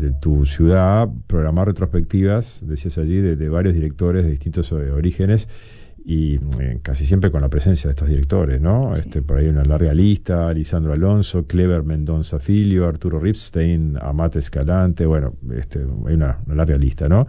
de tu ciudad, programar retrospectivas, decías allí, de varios directores de distintos orígenes, y casi siempre con la presencia de estos directores, ¿no? Sí. Por ahí una larga lista: Lisandro Alonso, Clever Mendonza Filho, Arturo Ripstein, Amat Escalante. Bueno, hay una larga lista, ¿no?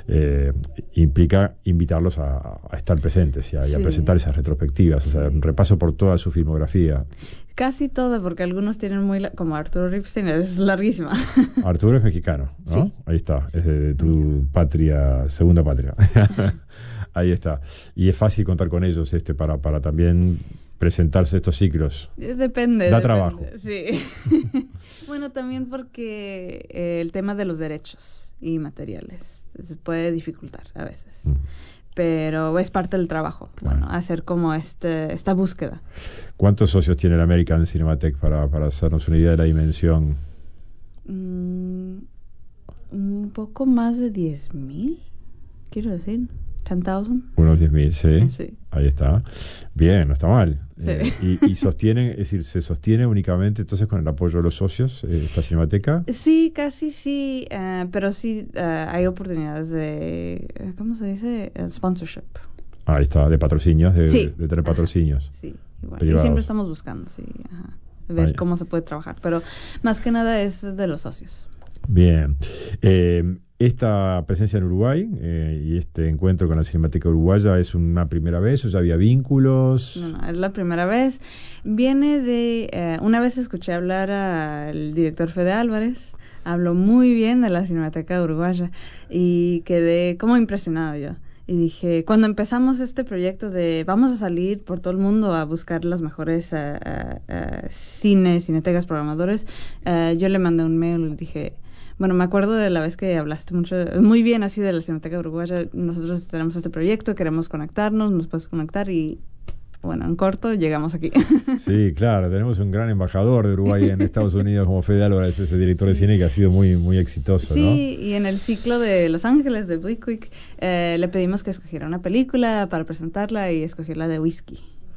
Implica invitarlos a estar presentes y a presentar esas retrospectivas, o sea, un repaso por toda su filmografía. Casi todo, porque algunos tienen como Arturo Ripstein, es larguísima. Arturo es mexicano, ¿no? Sí. Ahí está, es de tu patria, segunda patria. Ahí está. Y es fácil contar con ellos para también presentarse estos ciclos. Depende. Trabajo. Sí. Bueno, también porque el tema de los derechos y materiales se puede dificultar a veces. Pero es parte del trabajo, bueno, hacer como esta búsqueda. ¿Cuántos socios tiene el American Cinematheque para hacernos una idea de la dimensión? Un poco más de 10,000, quiero decir. 10,000. Unos 10,000, sí. Sí. Ahí está. Bien, no está mal. Sí. Y sostienen, es decir, ¿se sostiene únicamente entonces con el apoyo de los socios esta cinemateca? Sí, casi sí, pero sí hay oportunidades de, ¿cómo se dice? Sponsorship. Ahí está, de patrocinios, de tener Ajá. patrocinios. Sí, igual. Privados. Y siempre estamos buscando, sí, ver cómo se puede trabajar, pero más que nada es de los socios. Bien. Esta presencia en Uruguay y este encuentro con la Cinemateca Uruguaya, ¿es una primera vez o ya había vínculos? No, es la primera vez. Viene de... una vez escuché hablar al director Fede Álvarez, habló muy bien de la Cinemateca Uruguaya y quedé como impresionado yo. Y dije, cuando empezamos este proyecto de vamos a salir por todo el mundo a buscar las mejores cinetecas, programadores, yo le mandé un mail y dije... Bueno, me acuerdo de la vez que hablaste muy bien así de la Cinemateca Uruguaya. Nosotros tenemos este proyecto, queremos conectarnos, nos puedes conectar y, bueno, en corto llegamos aquí. Sí, claro, tenemos un gran embajador de Uruguay en Estados Unidos como Fede Álvarez, ese director de cine que ha sido muy, muy exitoso, ¿no? Sí, y en el ciclo de Los Ángeles, de Bleak Week, le pedimos que escogiera una película para presentarla y escogió la de Whisky.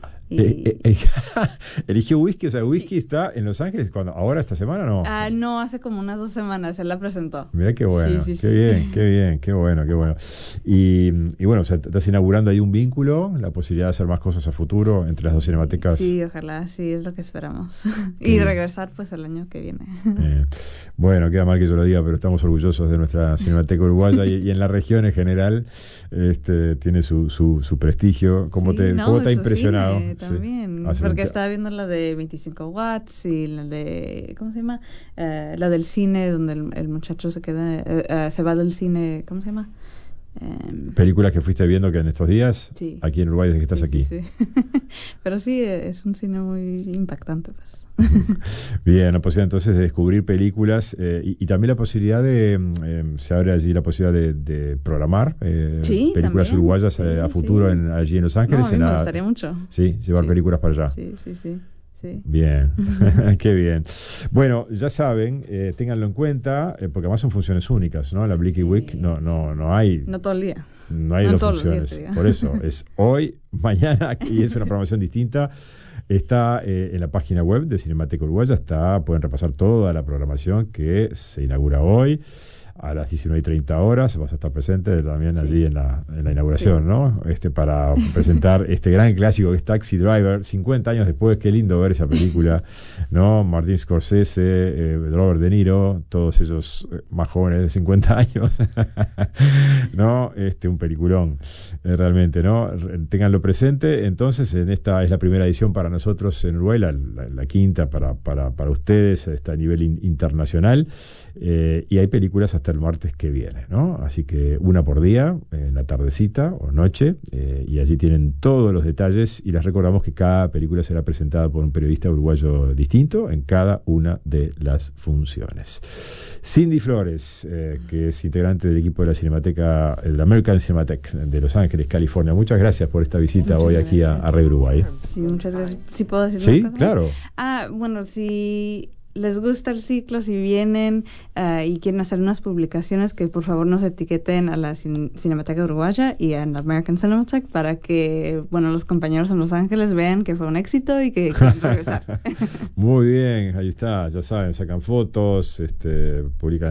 Eligió Whisky, o sea, Whisky está en Los Ángeles ahora esta semana, ¿no? No, hace como unas 2 semanas él la presentó. Mirá qué bueno, Sí. bien, qué bueno. Y bueno, o sea, estás inaugurando ahí un vínculo, la posibilidad de hacer más cosas a futuro entre las dos cinematecas. Sí, ojalá, sí, es lo que esperamos. Y regresar pues el año que viene. Bueno, queda mal que yo lo diga, pero estamos orgullosos de nuestra Cinemateca Uruguaya y en la región en general tiene su prestigio. ¿Cómo te ha impresionado? También, porque estaba viendo la de 25 watts y la de, ¿cómo se llama? La del cine, donde el muchacho se va del cine, ¿cómo se llama? ¿Películas que fuiste viendo que en estos días? Sí. Aquí en Uruguay desde que estás aquí. Sí. Pero sí, es un cine muy impactante, pues. Bien, la posibilidad entonces de descubrir películas y también la posibilidad se abre allí la posibilidad de programar películas también, uruguayas a futuro allí en Los Ángeles. No, a mí me gustaría mucho. Sí, llevar películas para allá. Sí. Bien, qué bien. Bueno, ya saben, ténganlo en cuenta, porque además son funciones únicas, ¿no? La Bleaky Week no hay... No todo el día. No hay dos funciones. Por eso, es hoy, mañana, y es una programación distinta. Está en la página web de Cinemateca Uruguaya, pueden repasar toda la programación que se inaugura hoy a las 19:30. Vas a estar presente también allí en la inauguración, ¿no? Para presentar este gran clásico que es Taxi Driver, 50 años después. Qué lindo ver esa película, ¿no? Martin Scorsese, Robert De Niro, todos ellos más jóvenes de 50 años, ¿no? Un peliculón, realmente, ¿no? Ténganlo presente. Entonces, esta es la primera edición para nosotros en Uruguay, la quinta para ustedes, está a nivel internacional, y hay películas hasta el martes que viene, ¿no? Así que una por día, en la tardecita o noche, y allí tienen todos los detalles, y les recordamos que cada película será presentada por un periodista uruguayo distinto en cada una de las funciones. Cindy Flores, que es integrante del equipo de la Cinemateca, el American Cinematheque de Los Ángeles, California. Muchas gracias por esta visita hoy aquí a Radio Uruguay. Sí, muchas gracias. ¿Sí puedo decir una cosa? Sí, claro. Bueno, si les gusta el ciclo, si vienen y quieren hacer unas publicaciones, que por favor nos etiqueten a la Cinemateca Uruguaya y a la American Cinematheque para que, los compañeros en Los Ángeles vean que fue un éxito y que quieren regresar. Muy bien, ahí está, ya saben, sacan fotos, publican